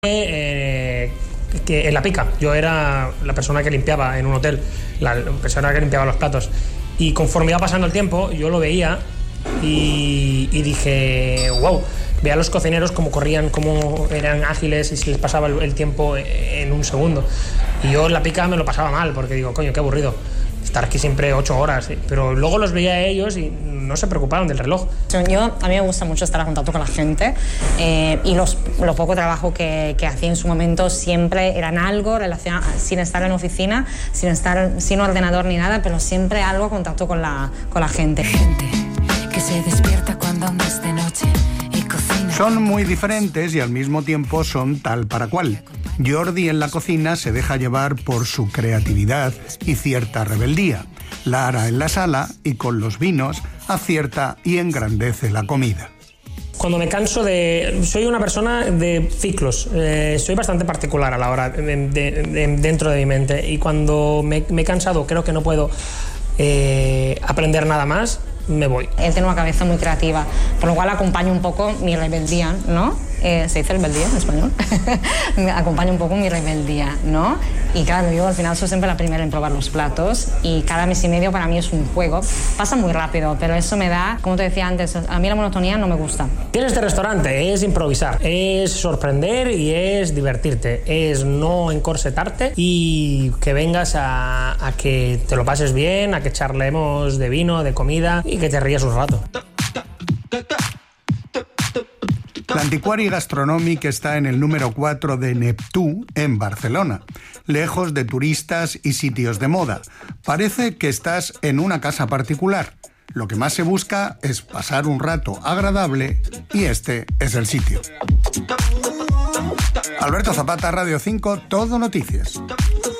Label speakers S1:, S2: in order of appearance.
S1: que en La Pica yo era la persona que limpiaba en un hotel, la persona que limpiaba los platos, y conforme iba pasando el tiempo yo lo veía y dije, wow, veía a los cocineros cómo corrían, cómo eran ágiles y se les pasaba el tiempo en un segundo, y yo en La Pica me lo pasaba mal porque digo, coño, qué aburrido estar aquí siempre 8 horas, pero luego los veía a ellos y no se preocupaban del reloj.
S2: A mí me gusta mucho estar en contacto con la gente, y lo poco trabajo que hacía en su momento siempre eran algo relacionado, sin estar en oficina, sin ordenador ni nada, pero siempre algo contacto con la gente.
S3: Gente que se despierta cuando aún es de noche y cocina.
S4: Son muy diferentes y al mismo tiempo son tal para cual. Jordi en la cocina se deja llevar por su creatividad y cierta rebeldía. Lara en la sala y con los vinos acierta y engrandece la comida.
S1: Cuando me canso soy una persona de ciclos, soy bastante particular a la hora dentro de mi mente, y cuando me he cansado, creo que no puedo aprender nada más, me voy.
S2: Él tiene una cabeza muy creativa, por lo cual acompaño un poco mi rebeldía, ¿no? ¿Se dice rebeldía en español? Acompaño un poco mi rebeldía, ¿no? Y claro, yo al final soy siempre la primera en probar los platos, y cada mes y medio para mí es un juego. Pasa muy rápido, pero eso me da, como te decía antes, a mí la monotonía no me gusta.
S1: En este restaurante es improvisar, es sorprender y es divertirte, es no encorsetarte y que vengas a que te lo pases bien, a que charlemos de vino, de comida y que te rías un rato.
S4: L'Antiquari Gastronòmic está en el número 4 de Neptú, en Barcelona, lejos de turistas y sitios de moda. Parece que estás en una casa particular. Lo que más se busca es pasar un rato agradable y este es el sitio. Alberto Zapata, Radio 5, Todo Noticias.